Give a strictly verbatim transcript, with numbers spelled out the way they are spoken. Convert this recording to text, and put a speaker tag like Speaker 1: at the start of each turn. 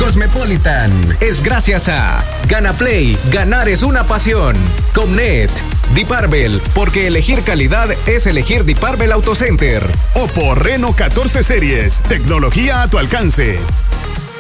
Speaker 1: Cosmopolitan es gracias a GanaPlay, ganar es una pasión. Comnet, Deep Arbel, porque elegir calidad es elegir Deep Arbel Auto Center.
Speaker 2: Oppo Reno catorce series, tecnología a tu alcance.